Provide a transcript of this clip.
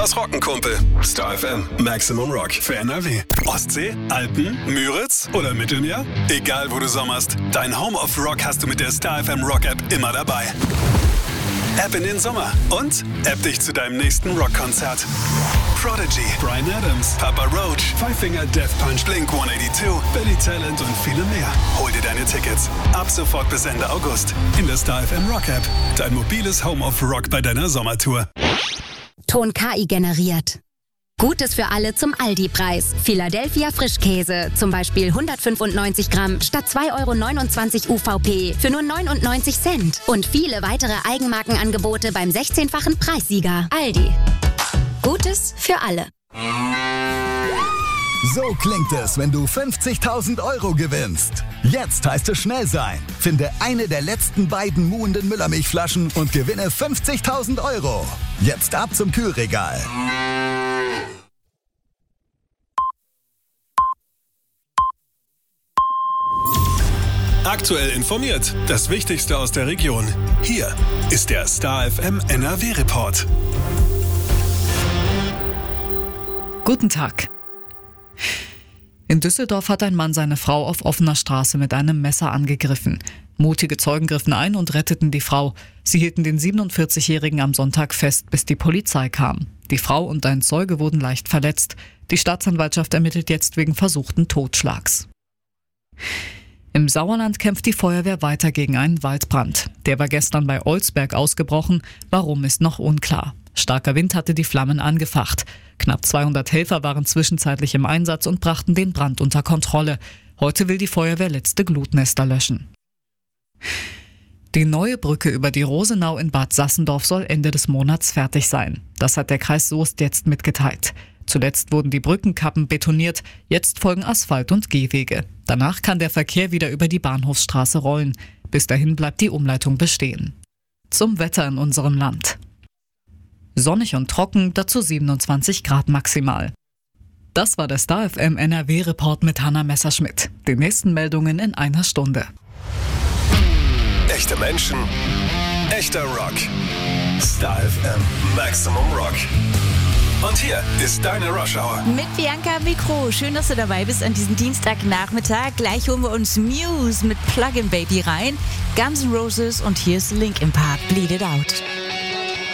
Was rocken, Kumpel? Star FM, Maximum Rock für NRW. Ostsee, Alpen, Müritz oder Mittelmeer? Egal wo du sommerst, dein Home of Rock hast du mit der Star FM Rock App immer dabei. App in den Sommer und App dich zu deinem nächsten Rockkonzert. Prodigy, Bryan Adams, Papa Roach, Five Finger Death Punch, Blink-182, Billy Talent und viele mehr. Hol dir deine Tickets ab sofort bis Ende August in der Star FM Rock App. Dein mobiles Home of Rock bei deiner Sommertour. Ton KI generiert. Gutes für alle zum Aldi-Preis. Philadelphia Frischkäse, zum Beispiel 195 Gramm statt 2,29 € UVP für nur 99 Cent. Und viele weitere Eigenmarkenangebote beim 16-fachen Preissieger. Aldi. Gutes für alle. So klingt es, wenn du 50.000 € gewinnst. Jetzt heißt es schnell sein. Finde eine der letzten beiden muhenden Müllermilchflaschen und gewinne 50.000 €. Jetzt ab zum Kühlregal. Aktuell informiert. Das Wichtigste aus der Region. Hier ist der Star FM NRW Report. Guten Tag. In Düsseldorf hat ein Mann seine Frau auf offener Straße mit einem Messer angegriffen. Mutige Zeugen griffen ein und retteten die Frau. Sie hielten den 47-Jährigen am Sonntag fest, bis die Polizei kam. Die Frau und ein Zeuge wurden leicht verletzt. Die Staatsanwaltschaft ermittelt jetzt wegen versuchten Totschlags. Im Sauerland kämpft die Feuerwehr weiter gegen einen Waldbrand. Der war gestern bei Olsberg ausgebrochen. Warum ist noch unklar. Starker Wind hatte die Flammen angefacht. Knapp 200 Helfer waren zwischenzeitlich im Einsatz und brachten den Brand unter Kontrolle. Heute will die Feuerwehr letzte Glutnester löschen. Die neue Brücke über die Rosenau in Bad Sassendorf soll Ende des Monats fertig sein. Das hat der Kreis Soest jetzt mitgeteilt. Zuletzt wurden die Brückenkappen betoniert, jetzt folgen Asphalt und Gehwege. Danach kann der Verkehr wieder über die Bahnhofsstraße rollen. Bis dahin bleibt die Umleitung bestehen. Zum Wetter in unserem Land. Sonnig und trocken, dazu 27 Grad maximal. Das war der Star FM NRW Report mit Hanna Messerschmidt. Die nächsten Meldungen in einer Stunde. Echte Menschen, echter Rock. Star FM, Maximum Rock. Und hier ist deine Rush Hour. Mit Bianca Mikro. Schön, dass du dabei bist an diesem Dienstagnachmittag. Gleich holen wir uns Muse mit Plug-in Baby rein. Guns N' Roses und hier ist Linkin Park, Bleed It Out.